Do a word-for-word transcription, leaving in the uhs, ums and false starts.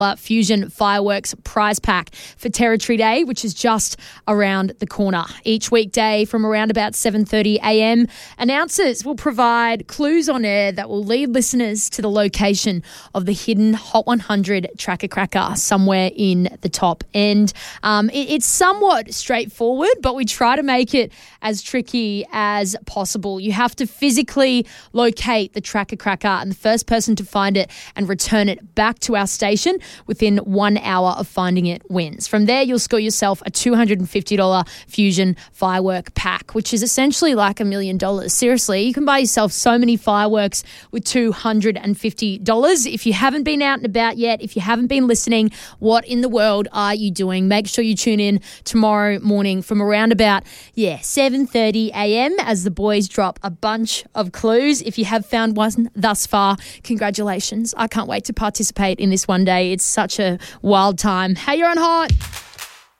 Fusion Fireworks prize pack for Territory Day, which is just around the corner. Each weekday from around about seven thirty a.m, announcers will provide clues on air that will lead listeners to the location of the hidden Hot one hundred tracker cracker somewhere in the top end. Um, it, it's somewhat straightforward, but we try to make it as tricky as possible. You have to physically locate the tracker cracker, and the first person to find it and return it back to our station within one hour of finding it wins. From there, you'll score yourself a two hundred fifty dollars Fusion firework pack, which is essentially like a million dollars. Seriously, you can buy yourself so many fireworks with two hundred fifty dollars. If you haven't been out and about yet, if you haven't been listening, what in the world are you doing? Make sure you tune in tomorrow morning from around about, yeah, seven thirty a.m. as the boys drop a bunch of clues. If you have found one thus far, congratulations. I can't wait to participate in this one day. It's such a wild time. Hey, you're on Hot.